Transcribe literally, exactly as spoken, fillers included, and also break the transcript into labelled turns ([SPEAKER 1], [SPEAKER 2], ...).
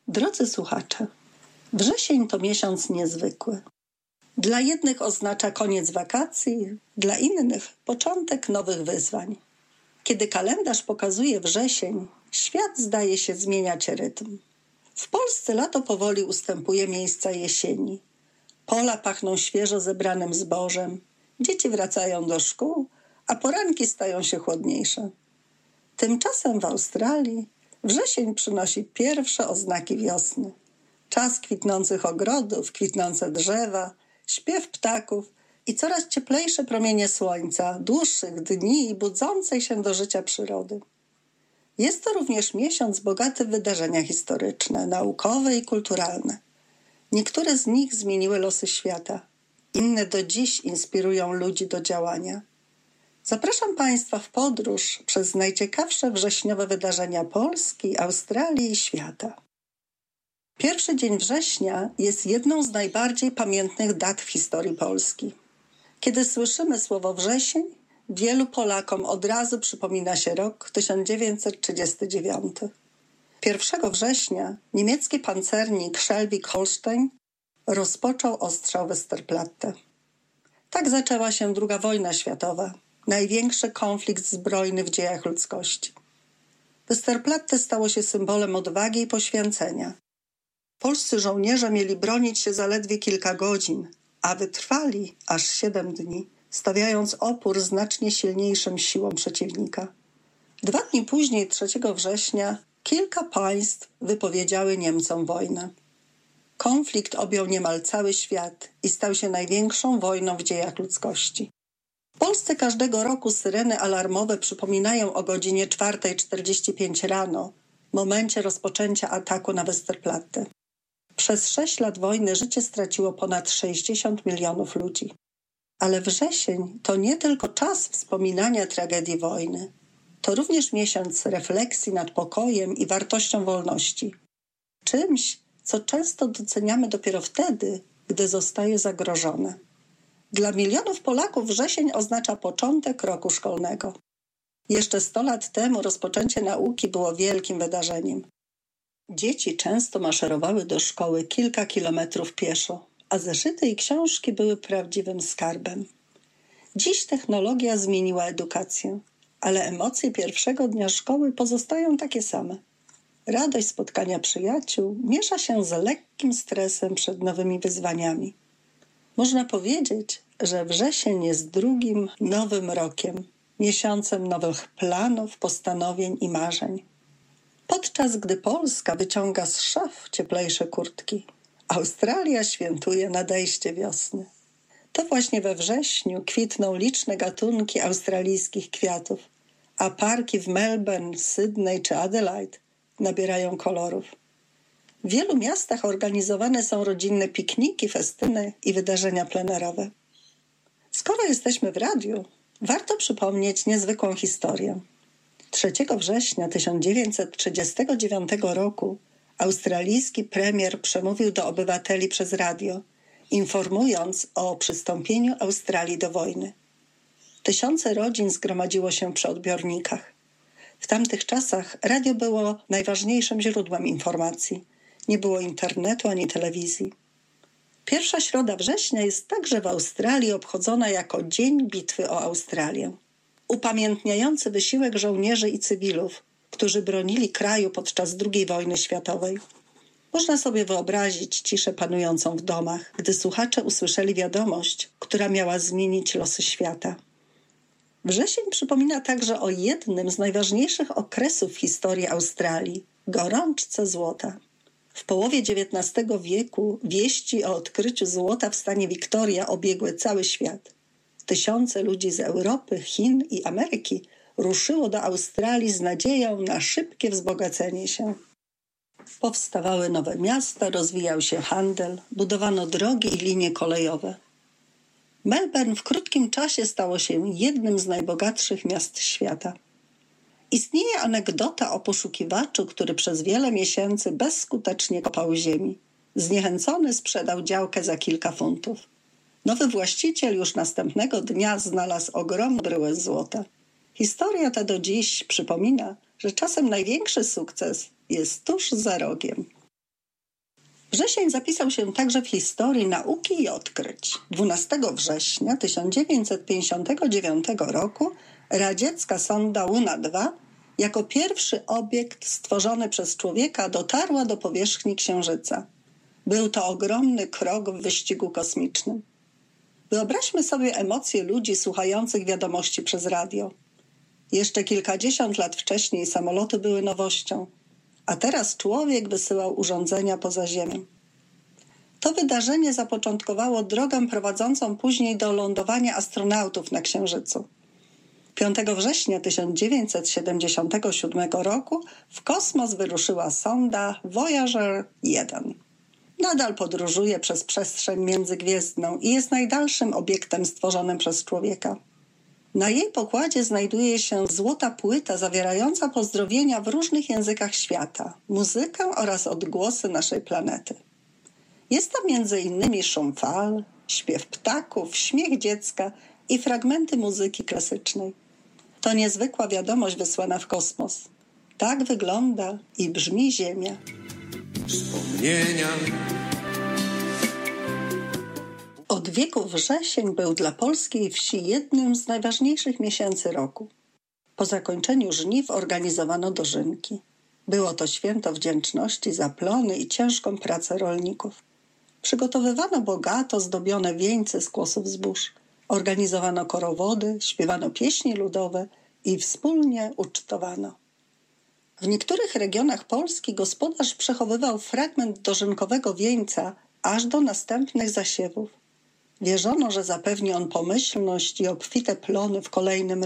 [SPEAKER 1] Drodzy słuchacze, wrzesień to miesiąc niezwykły. Dla jednych oznacza koniec wakacji, dla innych początek nowych wyzwań. Kiedy kalendarz pokazuje wrzesień, świat zdaje się zmieniać rytm. W Polsce lato powoli ustępuje miejsca jesieni. Pola pachną świeżo zebranym zbożem, dzieci wracają do szkół, a poranki stają się chłodniejsze. Tymczasem w Australii wrzesień przynosi pierwsze oznaki wiosny. Czas kwitnących ogrodów, kwitnące drzewa, śpiew ptaków i coraz cieplejsze promienie słońca, dłuższych dni i budzącej się do życia przyrody. Jest to również miesiąc bogaty w wydarzenia historyczne, naukowe i kulturalne. Niektóre z nich zmieniły losy świata, inne do dziś inspirują ludzi do działania. Zapraszam Państwa w podróż przez najciekawsze wrześniowe wydarzenia Polski, Australii i świata. Pierwszy dzień września jest jedną z najbardziej pamiętnych dat w historii Polski. Kiedy słyszymy słowo wrzesień, wielu Polakom od razu przypomina się rok tysiąc dziewięćset trzydziesty dziewiąty. pierwszego września niemiecki pancernik Schleswig-Holstein rozpoczął ostrzał Westerplatte. Tak zaczęła się druga wojna światowa, największy konflikt zbrojny w dziejach ludzkości. Westerplatte stało się symbolem odwagi i poświęcenia. Polscy żołnierze mieli bronić się zaledwie kilka godzin, a wytrwali aż siedem dni, stawiając opór znacznie silniejszym siłom przeciwnika. Dwa dni później, trzeciego września, kilka państw wypowiedziały Niemcom wojnę. Konflikt objął niemal cały świat i stał się największą wojną w dziejach ludzkości. W Polsce każdego roku syreny alarmowe przypominają o godzinie czwarta czterdzieści pięć rano, momencie rozpoczęcia ataku na Westerplatte. Przez sześć lat wojny życie straciło ponad sześćdziesiąt milionów ludzi. Ale wrzesień to nie tylko czas wspominania tragedii wojny. To również miesiąc refleksji nad pokojem i wartością wolności. Czymś, co często doceniamy dopiero wtedy, gdy zostaje zagrożone. Dla milionów Polaków wrzesień oznacza początek roku szkolnego. Jeszcze sto lat temu rozpoczęcie nauki było wielkim wydarzeniem. Dzieci często maszerowały do szkoły kilka kilometrów pieszo, a zeszyty i książki były prawdziwym skarbem. Dziś technologia zmieniła edukację, ale emocje pierwszego dnia szkoły pozostają takie same. Radość spotkania przyjaciół miesza się z lekkim stresem przed nowymi wyzwaniami. Można powiedzieć, że wrzesień jest drugim nowym rokiem, miesiącem nowych planów, postanowień i marzeń. Podczas gdy Polska wyciąga z szaf cieplejsze kurtki, Australia świętuje nadejście wiosny. To właśnie we wrześniu kwitną liczne gatunki australijskich kwiatów, a parki w Melbourne, Sydney czy Adelaide nabierają kolorów. W wielu miastach organizowane są rodzinne pikniki, festyny i wydarzenia plenerowe. Skoro jesteśmy w radiu, warto przypomnieć niezwykłą historię. trzeciego września tysiąc dziewięćset trzydziestego dziewiątego roku australijski premier przemówił do obywateli przez radio, informując o przystąpieniu Australii do wojny. Tysiące rodzin zgromadziło się przy odbiornikach. W tamtych czasach radio było najważniejszym źródłem informacji. Nie było internetu ani telewizji. Pierwsza środa września jest także w Australii obchodzona jako Dzień Bitwy o Australię, upamiętniający wysiłek żołnierzy i cywilów, którzy bronili kraju podczas drugiej wojny światowej. Można sobie wyobrazić ciszę panującą w domach, gdy słuchacze usłyszeli wiadomość, która miała zmienić losy świata. Wrzesień przypomina także o jednym z najważniejszych okresów w historii Australii – gorączce złota. W połowie dziewiętnastego wieku wieści o odkryciu złota w stanie Victoria obiegły cały świat. Tysiące ludzi z Europy, Chin i Ameryki ruszyło do Australii z nadzieją na szybkie wzbogacenie się. Powstawały nowe miasta, rozwijał się handel, budowano drogi i linie kolejowe. Melbourne w krótkim czasie stało się jednym z najbogatszych miast świata. Istnieje anegdota o poszukiwaczu, który przez wiele miesięcy bezskutecznie kopał ziemi. Zniechęcony sprzedał działkę za kilka funtów. Nowy właściciel już następnego dnia znalazł ogromną bryłę złota. Historia ta do dziś przypomina, że czasem największy sukces jest tuż za rogiem. Wrzesień zapisał się także w historii nauki i odkryć. dwunastego września tysiąc dziewięćset pięćdziesiątego dziewiątego roku radziecka sonda Luna dwa jako pierwszy obiekt stworzony przez człowieka dotarła do powierzchni Księżyca. Był to ogromny krok w wyścigu kosmicznym. Wyobraźmy sobie emocje ludzi słuchających wiadomości przez radio. Jeszcze kilkadziesiąt lat wcześniej samoloty były nowością, a teraz człowiek wysyłał urządzenia poza Ziemię. To wydarzenie zapoczątkowało drogę prowadzącą później do lądowania astronautów na Księżycu. piątego września tysiąc dziewięćset siedemdziesiątego siódmego roku w kosmos wyruszyła sonda Voyager jeden. Nadal podróżuje przez przestrzeń międzygwiezdną i jest najdalszym obiektem stworzonym przez człowieka. Na jej pokładzie znajduje się złota płyta zawierająca pozdrowienia w różnych językach świata, muzykę oraz odgłosy naszej planety. Jest tam między innymi szum fal, śpiew ptaków, śmiech dziecka i fragmenty muzyki klasycznej. To niezwykła wiadomość wysłana w kosmos. Tak wygląda i brzmi Ziemia. Wspomnienia. Od wieków wrzesień był dla polskiej wsi jednym z najważniejszych miesięcy roku. Po zakończeniu żniw organizowano dożynki. Było to święto wdzięczności za plony i ciężką pracę rolników. Przygotowywano bogato zdobione wieńce z kłosów zbóż. Organizowano korowody, śpiewano pieśni ludowe i wspólnie ucztowano. W niektórych regionach Polski gospodarz przechowywał fragment dożynkowego wieńca aż do następnych zasiewów. Wierzono, że zapewni on pomyślność i obfite plony w kolejnym